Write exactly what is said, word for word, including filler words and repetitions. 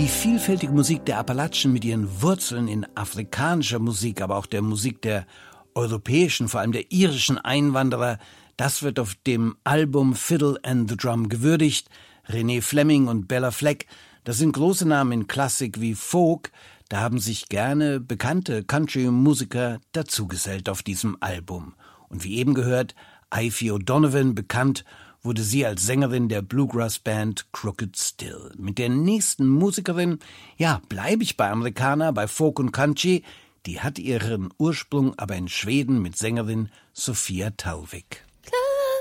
Die vielfältige Musik der Appalachen mit ihren Wurzeln in afrikanischer Musik, aber auch der Musik der europäischen, vor allem der irischen Einwanderer, das wird auf dem Album Fiddle and the Drum gewürdigt. René Fleming und Bella Fleck, das sind große Namen in Klassik wie Folk, da haben sich gerne bekannte Country-Musiker dazugesellt auf diesem Album. Und wie eben gehört, Ivy O'Donovan, bekannt wurde sie als Sängerin der Bluegrass-Band Crooked Still. Mit der nächsten Musikerin, ja, bleibe ich bei Amerikaner, bei Folk und Country, die hat ihren Ursprung aber in Schweden mit Sängerin Sophia Talvik.